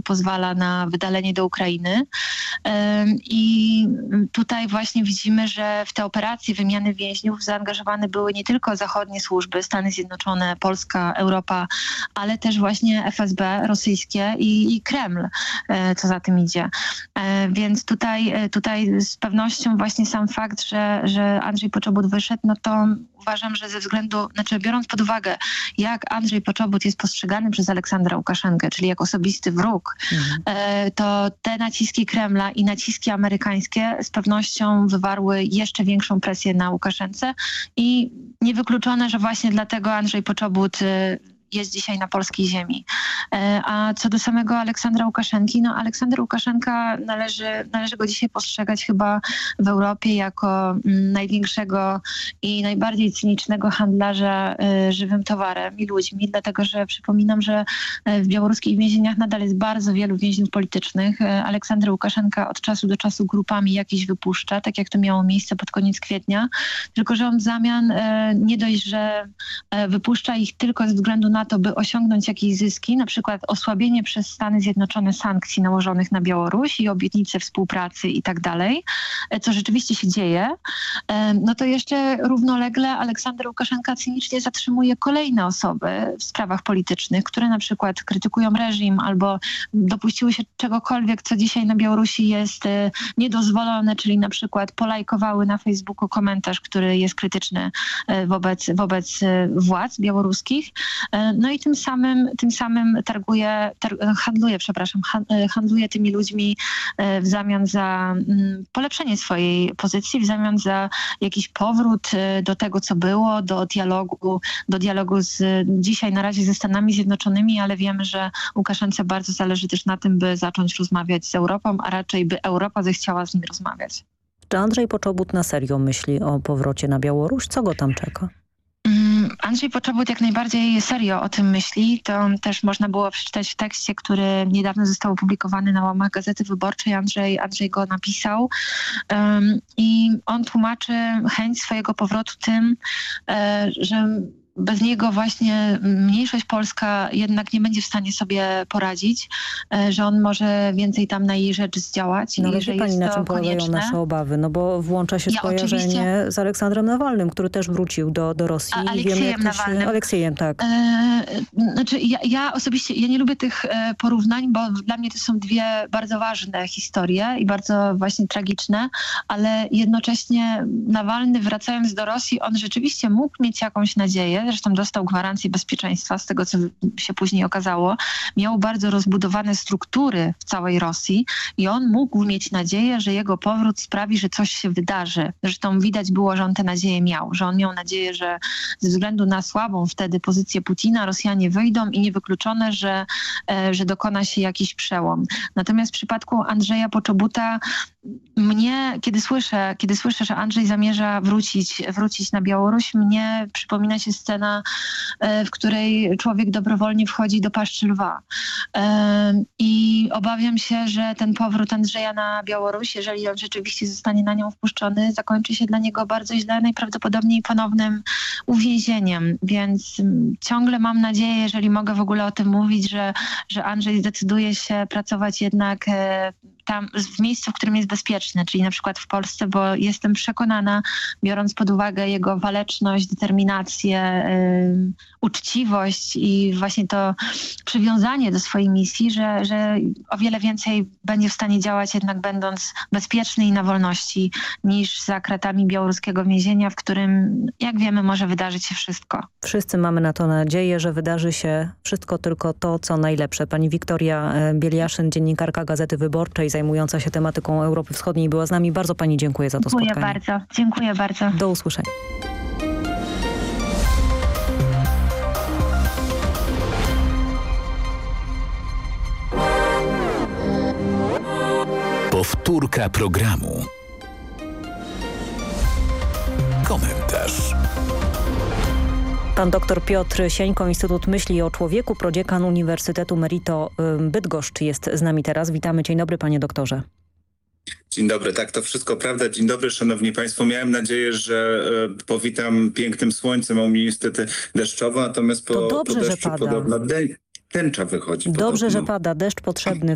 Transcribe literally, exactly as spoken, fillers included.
pozwala na wydalenie do Ukrainy. I tutaj właśnie widzimy, że w te operacje wymiany więźniów zaangażowane były nie tylko zachodnie służby, Stany Zjednoczone, Polska, Europa, ale też właśnie F S B rosyjskie i, i Kreml, co za tym idzie. Więc tutaj, tutaj z pewnością właśnie sam fakt, że, że Andrzej Poczobut wyszedł, no to uważam, że ze względu, znaczy biorąc pod uwagę, jak Andrzej Poczobut jest postrzegany przez Aleksandra Łukaszenkę, czyli jako osobisty wróg, mhm. to te naciski Kremla i naciski amerykańskie z pewnością wywarły jeszcze większą presję na Łukaszence i niewykluczone, że właśnie dlatego Andrzej Poczobut jest dzisiaj na polskiej ziemi. A co do samego Aleksandra Łukaszenki, no Aleksander Łukaszenka należy, należy go dzisiaj postrzegać chyba w Europie jako największego i najbardziej cynicznego handlarza żywym towarem i ludźmi, dlatego że przypominam, że w białoruskich więzieniach nadal jest bardzo wielu więźniów politycznych. Aleksander Łukaszenka od czasu do czasu grupami jakieś wypuszcza, tak jak to miało miejsce pod koniec kwietnia, tylko że on w zamian nie dość, że wypuszcza ich tylko ze względu na na to, by osiągnąć jakieś zyski, na przykład osłabienie przez Stany Zjednoczone sankcji nałożonych na Białoruś i obietnice współpracy i tak dalej, co rzeczywiście się dzieje, no to jeszcze równolegle Aleksander Łukaszenka cynicznie zatrzymuje kolejne osoby w sprawach politycznych, które na przykład krytykują reżim albo dopuściły się czegokolwiek, co dzisiaj na Białorusi jest niedozwolone, czyli na przykład polajkowały na Facebooku komentarz, który jest krytyczny wobec, wobec władz białoruskich. No i tym samym, tym samym targuje, tar, handluje, przepraszam, handluje tymi ludźmi w zamian za polepszenie swojej pozycji, w zamian za jakiś powrót do tego, co było, do dialogu, do dialogu z, dzisiaj na razie ze Stanami Zjednoczonymi, ale wiemy, że Łukaszence bardzo zależy też na tym, by zacząć rozmawiać z Europą, a raczej by Europa zechciała z nim rozmawiać. Czy Andrzej Poczobut na serio myśli o powrocie na Białoruś? Co go tam czeka? Andrzej Poczobut jak najbardziej serio o tym myśli. To też można było przeczytać w tekście, który niedawno został opublikowany na łamach Gazety Wyborczej. Andrzej, Andrzej go napisał um, i on tłumaczy chęć swojego powrotu tym, e, że bez niego właśnie mniejszość polska jednak nie będzie w stanie sobie poradzić, że on może więcej tam na jej rzecz zdziałać. No ale i że wie pani, jest na to czym polegają konieczne. nasze obawy? No bo włącza się Ja skojarzenie oczywiście... z Aleksandrem Nawalnym, który też wrócił do, do Rosji. A, I wiemy, jak to się... Nawalnym. Aleksiejem, tak. E, znaczy ja, ja osobiście, ja nie lubię tych e, porównań, bo dla mnie to są dwie bardzo ważne historie i bardzo właśnie tragiczne, ale jednocześnie Nawalny, wracając do Rosji, on rzeczywiście mógł mieć jakąś nadzieję, zresztą dostał gwarancję bezpieczeństwa, z tego co się później okazało. Miał bardzo rozbudowane struktury w całej Rosji i on mógł mieć nadzieję, że jego powrót sprawi, że coś się wydarzy. Zresztą widać było, że on tę nadzieję miał, że on miał nadzieję, że ze względu na słabą wtedy pozycję Putina Rosjanie wyjdą i niewykluczone, że, że dokona się jakiś przełom. Natomiast w przypadku Andrzeja Poczobuta mnie, kiedy słyszę, kiedy słyszę, że Andrzej zamierza wrócić, wrócić na Białoruś, mnie przypomina się scena, w której człowiek dobrowolnie wchodzi do paszczy lwa. I obawiam się, że ten powrót Andrzeja na Białoruś, jeżeli on rzeczywiście zostanie na nią wpuszczony, zakończy się dla niego bardzo źle, najprawdopodobniej ponownym uwięzieniem. Więc ciągle mam nadzieję, jeżeli mogę w ogóle o tym mówić, że, że Andrzej zdecyduje się pracować jednak tam w miejscu, w którym jest bezpieczny, czyli na przykład w Polsce, bo jestem przekonana, biorąc pod uwagę jego waleczność, determinację, yy, uczciwość i właśnie to przywiązanie do swojej misji, że, że o wiele więcej będzie w stanie działać jednak będąc bezpieczny i na wolności niż za kratami białoruskiego więzienia, w którym, jak wiemy, może wydarzyć się wszystko. Wszyscy mamy na to nadzieję, że wydarzy się wszystko tylko to, co najlepsze. Pani Wiktoria Bieliaszyn, dziennikarka Gazety Wyborczej, zajmująca się tematyką Europy Wschodniej, była z nami. Bardzo pani dziękuję za to dziękuję spotkanie. Dziękuję bardzo. Dziękuję bardzo. Do usłyszenia. Powtórka programu. Komentarz. Pan dr Piotr Sieńko, Instytut Myśli o Człowieku, prodziekan Uniwersytetu Merito Bydgoszcz jest z nami teraz. Witamy. Dzień dobry, panie doktorze. Dzień dobry, tak to wszystko prawda. Dzień dobry, szanowni państwo. Miałem nadzieję, że e, powitam pięknym słońcem, a u mnie niestety deszczowo, natomiast po, to dobrze, po deszczu że pada. podobno tęcza wychodzi. Dobrze, podobno. że pada. Deszcz potrzebny